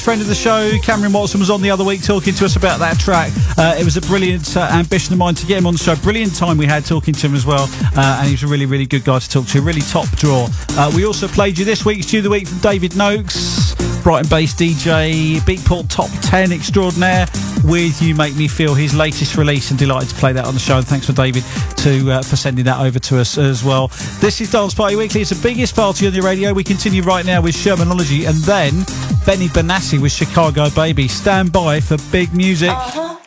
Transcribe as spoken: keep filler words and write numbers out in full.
Friend of the show, Cameron Watson, was on the other week talking to us about that track. Uh, it was a brilliant uh, ambition of mine to get him on the show. Brilliant time we had talking to him as well. Uh, and he was a really, really good guy to talk to. Really top draw. Uh, we also played you this week's Due of the Week from David Noakes, Brighton-based D J, Beatport Top ten extraordinaire, with You Make Me Feel, his latest release, and delighted to play that on the show. And thanks for David to uh, for sending that over to us as well. This is Dance Party Weekly. It's the biggest party on your radio. We continue right now with Shermanology, and then Benny Benassi with Chicago Baby. Stand by for big music. Uh-huh.